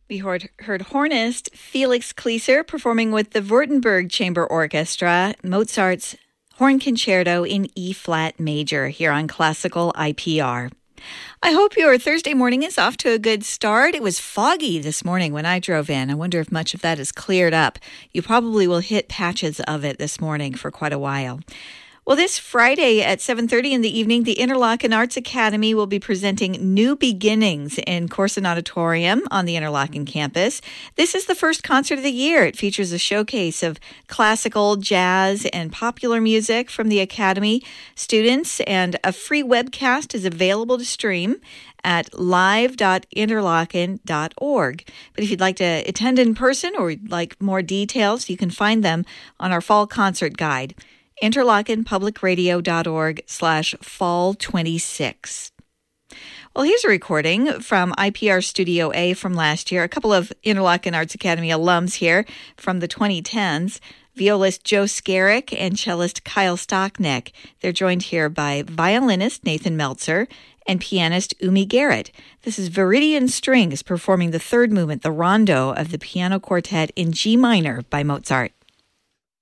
We heard hornist Felix Kleiser performing with the Württemberg Chamber Orchestra, Mozart's Horn Concerto in E-flat major here on Classical IPR. I hope your Thursday morning is off to a good start. It was foggy this morning when I drove in. I wonder if much of that is cleared up. You probably will hit patches of it this morning for quite a while. Well, this Friday at 7:30 in the evening, the Interlochen Arts Academy will be presenting New Beginnings in Corson Auditorium on the Interlochen campus. This is the first concert of the year. It features a showcase of classical, jazz, and popular music from the Academy students, and a free webcast is available to stream at live.interlochen.org. But if you'd like to attend in person or you'd like more details, you can find them on our fall concert guide. interlochenpublicradio.org/fall26. Well, here's a recording from IPR Studio A from last year. A couple of Interlochen Arts Academy alums here from the 2010s. Violist Joe Skerrick and cellist Kyle Stocknick. They're joined here by violinist Nathan Meltzer and pianist Umi Garrett. This is Viridian Strings performing the third movement, the rondo of the piano quartet in G minor by Mozart.